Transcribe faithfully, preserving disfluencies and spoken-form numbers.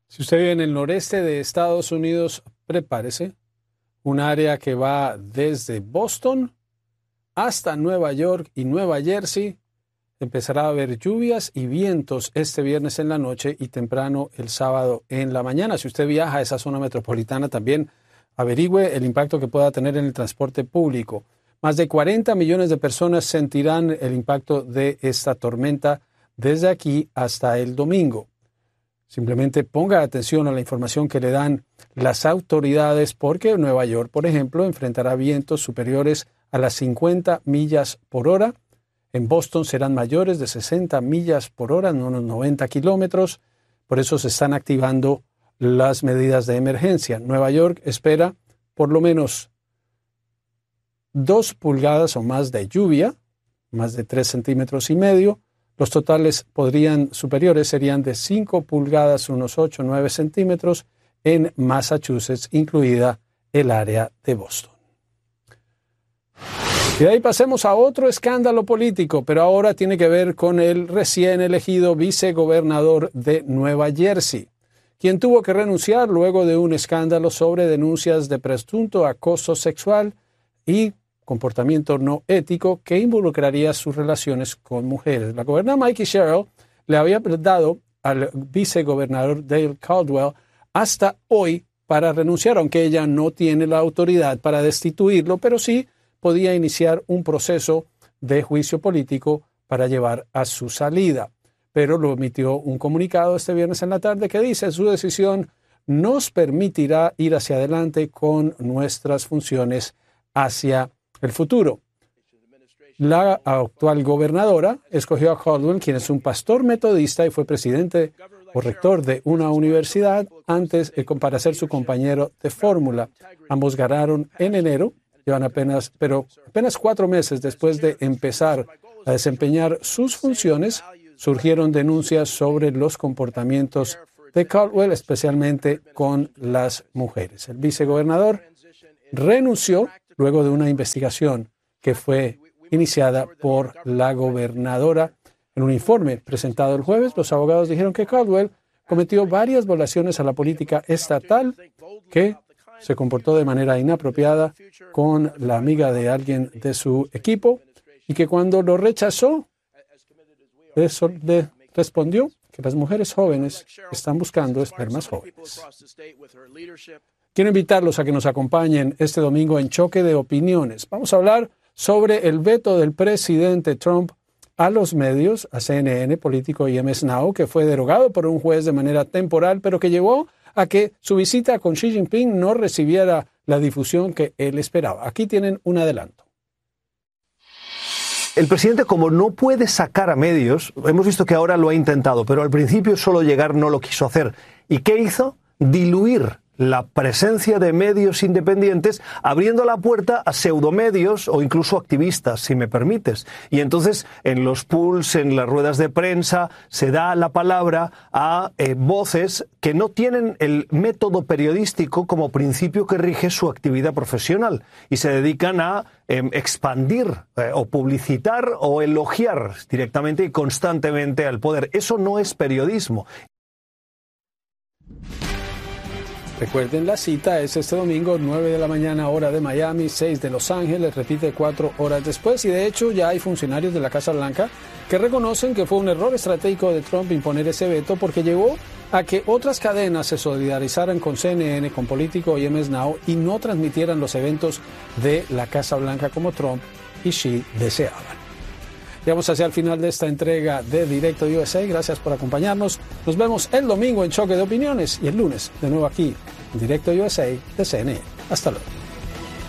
Si usted vive en el noreste de Estados Unidos, prepárese. Un área que va desde Boston hasta Nueva York y Nueva Jersey. Empezará a haber lluvias y vientos este viernes en la noche y temprano el sábado en la mañana. Si usted viaja a esa zona metropolitana, también averigüe el impacto que pueda tener en el transporte público. Más de cuarenta millones de personas sentirán el impacto de esta tormenta desde aquí hasta el domingo. Simplemente ponga atención a la información que le dan las autoridades porque Nueva York, por ejemplo, enfrentará vientos superiores a las cincuenta millas por hora. En Boston serán mayores de sesenta millas por hora, en unos noventa kilómetros. Por eso se están activando las medidas de emergencia. Nueva York espera por lo menos dos pulgadas o más de lluvia, más de tres centímetros y medio. Los totales podrían superiores serían de cinco pulgadas, unos ocho o nueve centímetros en Massachusetts, incluida el área de Boston. Y de ahí pasemos a otro escándalo político, pero ahora tiene que ver con el recién elegido vicegobernador de Nueva Jersey, quien tuvo que renunciar luego de un escándalo sobre denuncias de presunto acoso sexual y comportamiento no ético que involucraría sus relaciones con mujeres. La gobernadora Mikie Sherrill le había dado al vicegobernador Dale Caldwell hasta hoy para renunciar, aunque ella no tiene la autoridad para destituirlo, pero sí podía iniciar un proceso de juicio político para llevar a su salida. Pero lo emitió un comunicado este viernes en la tarde que dice: su decisión nos permitirá ir hacia adelante con nuestras funciones hacia el futuro. La actual gobernadora escogió a Caldwell, quien es un pastor metodista y fue presidente o rector de una universidad antes de para ser su compañero de fórmula. Ambos ganaron en enero, llevan apenas, pero apenas cuatro meses después de empezar a desempeñar sus funciones, surgieron denuncias sobre los comportamientos de Caldwell, especialmente con las mujeres. El vicegobernador renunció luego de una investigación que fue iniciada por la gobernadora. En un informe presentado el jueves, los abogados dijeron que Caldwell cometió varias violaciones a la política estatal, que se comportó de manera inapropiada con la amiga de alguien de su equipo y que cuando lo rechazó, le respondió que las mujeres jóvenes están buscando espermas jóvenes. Quiero invitarlos a que nos acompañen este domingo en Choque de Opiniones. Vamos a hablar sobre el veto del presidente Trump a los medios, a C N N, Político y M S Now, que fue derogado por un juez de manera temporal, pero que llevó a que su visita con Xi Jinping no recibiera la difusión que él esperaba. Aquí tienen un adelanto. El presidente, como no puede sacar a medios, hemos visto que ahora lo ha intentado, pero al principio solo llegar no lo quiso hacer. ¿Y qué hizo? Diluir la presencia de medios independientes, abriendo la puerta a pseudomedios o incluso activistas, si me permites. Y entonces, en los pools, en las ruedas de prensa, se da la palabra a eh, voces que no tienen el método periodístico como principio que rige su actividad profesional y se dedican a eh, expandir eh, o publicitar o elogiar directamente y constantemente al poder. Eso no es periodismo. Recuerden, la cita es este domingo, nueve de la mañana, hora de Miami, seis de Los Ángeles, repite cuatro horas después. Y de hecho ya hay funcionarios de la Casa Blanca que reconocen que fue un error estratégico de Trump imponer ese veto porque llevó a que otras cadenas se solidarizaran con C N N, con Político y M S Now y no transmitieran los eventos de la Casa Blanca como Trump y Xi deseaban. Llegamos hacia el final de esta entrega de Directo U S A. Gracias por acompañarnos. Nos vemos el domingo en Choque de Opiniones y el lunes de nuevo aquí en Directo U S A de C N N. Hasta luego.